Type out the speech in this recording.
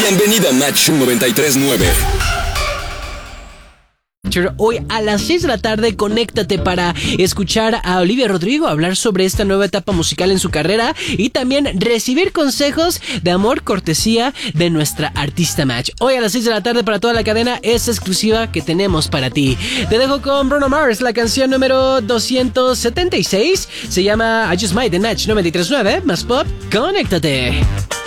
Bienvenida a Match 93.9. Hoy a las 6 de la tarde, conéctate para escuchar a Olivia Rodrigo hablar sobre esta nueva etapa musical en su carrera y también recibir consejos de amor cortesía de nuestra artista Match. Hoy a las 6 de la tarde para toda la cadena, esta exclusiva que tenemos para ti. Te dejo con Bruno Mars, la canción número 276. Se llama I Just Might de Match 93.9. Más pop, conéctate.